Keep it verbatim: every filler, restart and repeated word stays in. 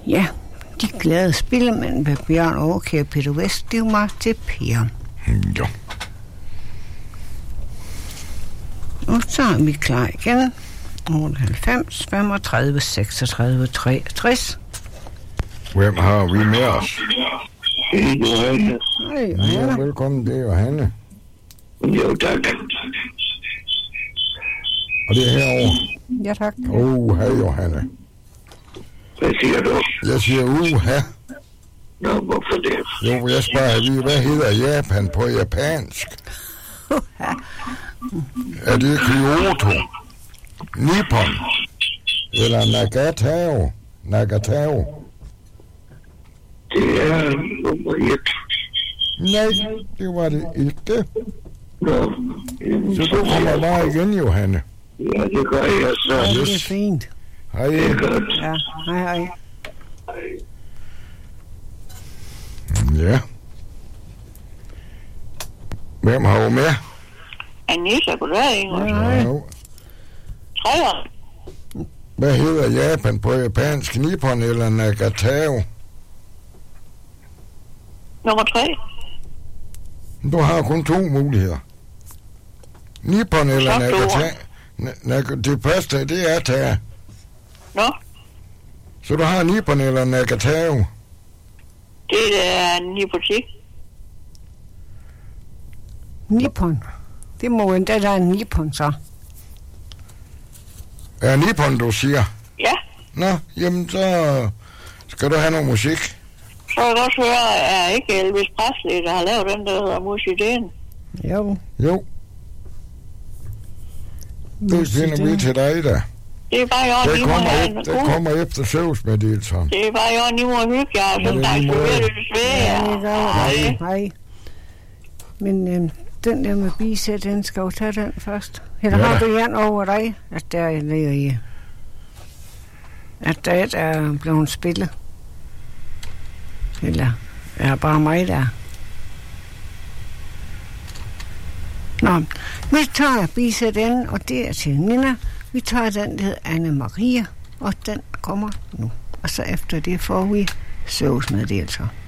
Ja, de glade spillemænd ved Bjørn Overkær og Peter Vest, det var til Per. Ja. Og så er vi klar igen. otteoghalvfems, femogtredive, seksogtredive, treogtres. Hvem har vi med os? Johanne. Hej, Ja, Johanne. velkommen, det er Johanne. Jo, tak. Og det er herovre. Ja, tak. Oh, hej Johanne. Hvad siger du? Jeg siger uha. Nå, hvorfor det? Jo, jeg spørger lige, hvad hedder Japan på japansk? Er det Kyoto? Nippon? Eller Nagatao? Nagatao? Det er nummer et. Nej, det var det ikke. Nå, Så du kommer bare igen, Johanne. ja, det gør jeg så. Ja, det er Yes. fint. Hej. Det er godt. Ja, hej, hej. Ja. Hvem har du med? Anissa, goddag, Ingrid. Ja, hej. Jo. Treer. Hvad hedder Japan på japansk? Nippon eller Nagatao? Nummer tre. Du har kun to muligheder. Nippon eller Så Nagatao? Na- Nag- det første, det er tage. Nå, Så du har Nippon eller Nagatao? det er en ny butik. Nippon. Det må endda der er en Nippon, så. Er Nippon, du siger? Ja, Nå, jamen så skal du have noget musik. så kan jeg godt høre, er ikke Elvis Presley, der har lavet den, der hedder Musidén. Jo. Jo, det finder vi til dig, da. Det er bare i orden, Det I må kommer, have ep- en det god. kommer efter søvsmeddelelsen. Det er bare i orden, I må hygge jer, Ja, som det der er er lige så måde. lidt svære. Ja, det gør Hej. jeg. Hej. Men øh, den der med bisæt, den skal jo tage den først. Eller Ja har da. du en over dig, at der er nede i... At der et er blevet spillet? Eller er det bare mig, der? Nå, vi tager bisæt den, og det er til Nina. Vi tager den, der hedder Anne-Maria, og den kommer nu. Og så efter det får vi søvsmeddelelser.